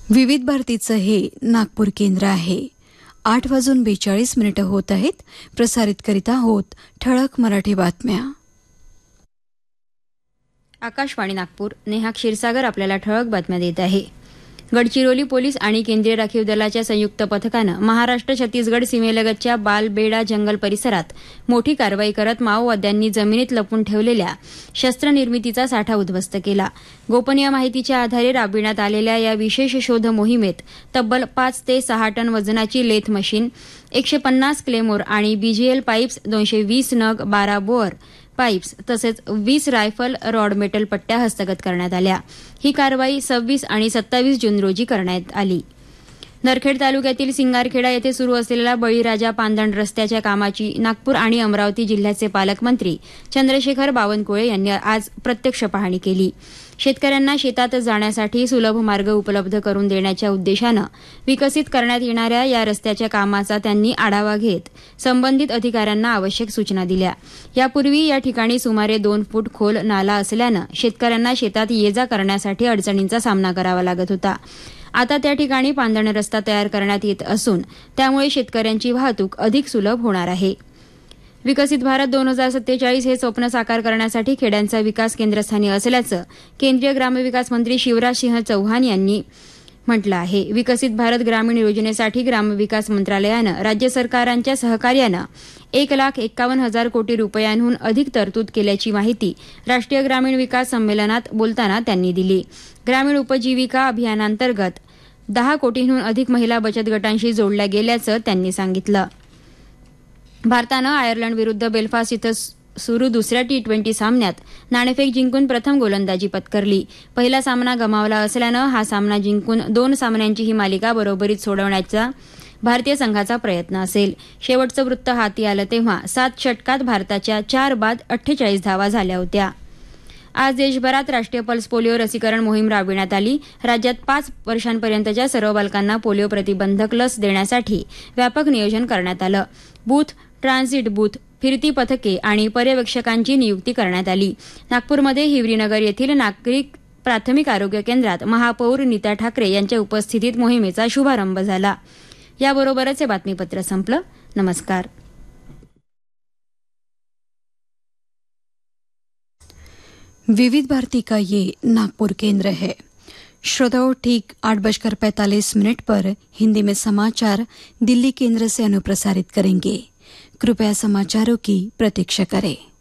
विविध भारतीचं हे नागपूर केंद्र आहे. 8:42 होत आहेत. प्रसारित करीत आहोत ठळक मराठी बातम्या. आकाशवाणी नागपूर. नेहा क्षीरसागर आपल्याला ठळक बातम्या देत आहे. गडचिरोली पोलीस आणि केंद्रीय राखीव दलाच्या संयुक्त पथकानं महाराष्ट्र छत्तीसगड सीमेलगतच्या बालबेडा जंगल परिसरात मोठी कारवाई करत माओवाद्यांनी जमिनीत लपून ठेवलेल्या शस्त्रनिर्मितीचा साठा उद्ध्वस्त केला. गोपनीय माहितीच्या आधारे राबविण्यात आलेल्या या विशेष शोध मोहिमेत तब्बल 5 ते 6 टन वजनाची लेथ मशीन, 150 क्लेमोर आणि बीजीएल पाईप्स, 220 नग 12 बोअर पाईप्स तसेच 20 रायफल रॉड मेटल पट्ट्या हस्तगत करण्यात आल्या. ही कारवाई 26 आणि 27 जून रोजी करण्यात आली. नरखेड तालुक्यातील सिंगारखेडा येथे सुरू असलेल्या बळीराजा पांदण रस्त्याच्या कामाची नागपूर आणि अमरावती जिल्ह्याचे पालकमंत्री चंद्रशेखर बावनकुळे यांनी आज प्रत्यक्ष पाहणी केली. शेतकऱ्यांना शेतात जाण्यासाठी सुलभ मार्ग उपलब्ध करून देण्याच्या उद्देशानं विकसित करण्यात येणाऱ्या या रस्त्याच्या कामाचा त्यांनी आढावा घेत संबंधित अधिकाऱ्यांना आवश्यक सूचना दिल्या. यापूर्वी या ठिकाणी सुमारे 2 फूट खोल नाला असल्यानं शेतकऱ्यांना शेतात ये जा करण्यासाठी अडचणींचा सामना करावा लागत होता. आता त्या ठिकाणी पांदण रस्ता तयार करण्यात येत असून त्यामुळे शेतकऱ्यांची वाहतूक अधिक सुलभ होणार आहे. विकसित भारत 2047 हे स्वप्न साकार करण्यासाठी खेड्यांचा विकास केंद्रस्थानी असल्याचं केंद्रीय ग्रामविकास मंत्री शिवराज सिंह चौहान यांनी म्हटलं आहे. विकसित भारत ग्रामीण योजनेसाठी ग्रामविकास मंत्रालयानं राज्य सरकारांच्या सहकार्यानं 1,51,000 कोटी रुपयांहून अधिक तरतूद केल्याची माहिती राष्ट्रीय ग्रामीण विकास संमेलनात बोलताना त्यांनी दिली. ग्रामीण उपजीविका अभियानांतर्गत 10 कोटींहून अधिक महिला बचत गटांशी जोडल्या गेल्याचं त्यांनी सांगितलं. भारतानं आयर्लंड विरुद्ध बेलफास्ट इथं सुरू दुसऱ्या T20 सामन्यात नाणेफेक जिंकून प्रथम गोलंदाजी पत्करली. पहिला सामना गमावला असल्यानं हा सामना जिंकून 2 सामन्यांची ही मालिका बरोबरीत सोडवण्याचा भारतीय संघाचा प्रयत्न असेल. शेवटचं वृत्त हाती आलं तेव्हा 7 षटकात भारताच्या 4 बाद 48 धावा झाल्या होत्या. आज देशभरात राष्ट्रीय पल्स पोलिओ लसीकरण मोहीम राबविण्यात आली. राज्यात 5 वर्षांपर्यंतच्या सर्व बालकांना पोलिओ प्रतिबंधक लस देण्यासाठी व्यापक नियोजन करण्यात आलं. बूथ, ट्रान्झिट बूथ, फिरती पथके आणि पर्यवेक्षकांची नियुक्ती करण्यात आली. नागपूरमध्ये हिवरीनगर येथील नागरिक प्राथमिक आरोग्य केंद्रात महापौर नीता ठाकरे यांच्या उपस्थितीत मोहिमेचा शुभारंभ झाला. याबरोबरच हे बातमीपत्र संपलं. नमस्कार. विविध भारती का ये नागपुर केंद्र है. श्रोताओं, ठीक 8:45 पर हिंदी में समाचार दिल्ली केंद्र से अनुप्रसारित करेंगे. कृपया समाचारों की प्रतीक्षा करें.